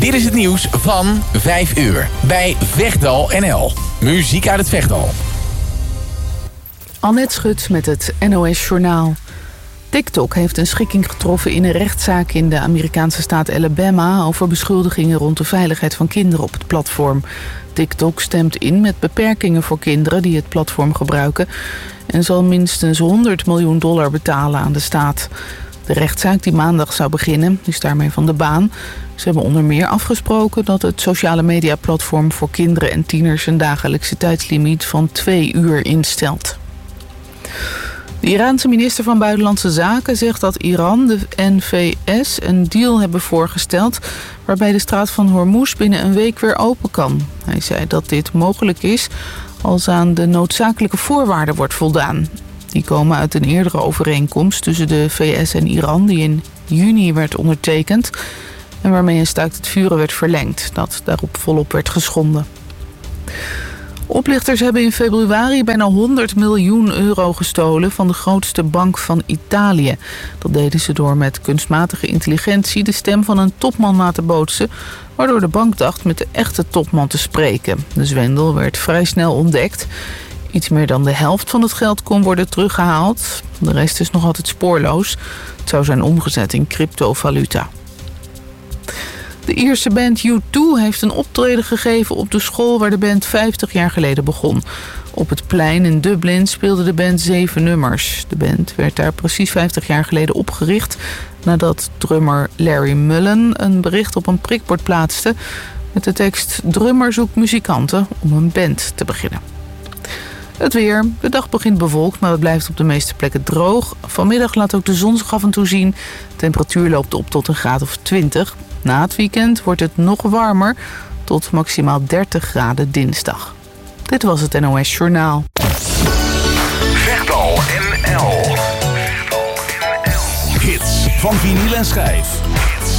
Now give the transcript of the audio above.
Dit is het nieuws van 5 uur bij Vechtdal NL. Muziek uit het Vechtdal. Annette Schut met het NOS Journaal. TikTok heeft een schikking getroffen in een rechtszaak in de Amerikaanse staat Alabama over beschuldigingen rond de veiligheid van kinderen op het platform. TikTok stemt in met beperkingen voor kinderen die het platform gebruiken en zal minstens $100 miljoen betalen aan de staat. De rechtszaak die maandag zou beginnen is daarmee van de baan. Ze hebben onder meer afgesproken dat het sociale mediaplatform voor kinderen en tieners een dagelijkse tijdslimiet van 2 uur instelt. De Iraanse minister van Buitenlandse Zaken zegt dat Iran de NVS een deal hebben voorgesteld waarbij de straat van Hormuz binnen een week weer open kan. Hij zei dat dit mogelijk is als aan de noodzakelijke voorwaarden wordt voldaan. Die komen uit een eerdere overeenkomst tussen de VS en Iran die in juni werd ondertekend en waarmee een staakt het vuren werd verlengd, dat daarop volop werd geschonden. Oplichters hebben in februari bijna €100 miljoen gestolen van de grootste bank van Italië. Dat deden ze door met kunstmatige intelligentie de stem van een topman na te bootsen, waardoor de bank dacht met de echte topman te spreken. De zwendel werd vrij snel ontdekt. Iets meer dan de helft van het geld kon worden teruggehaald. De rest is nog altijd spoorloos. Het zou zijn omgezet in cryptovaluta. De Ierse band U2 heeft een optreden gegeven op de school waar de band 50 jaar geleden begon. Op het plein in Dublin speelde de band 7 nummers. De band werd daar precies 50 jaar geleden opgericht nadat drummer Larry Mullen een bericht op een prikbord plaatste met de tekst "Drummer zoekt muzikanten om een band te beginnen". Het weer. De dag begint bewolkt, maar het blijft op de meeste plekken droog. Vanmiddag laat ook de zon zich af en toe zien. De temperatuur loopt op tot een graad of 20. Na het weekend wordt het nog warmer, tot maximaal 30 graden dinsdag. Dit was het NOS Journaal. Vechtdal NL. Hits van vinyl en schijf.